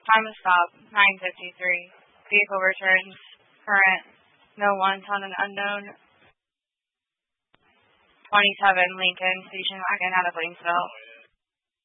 Time of stop, 9:53. Vehicle returns. Current, no one's on an unknown. 27 Lincoln, station wagon out of Lanesville.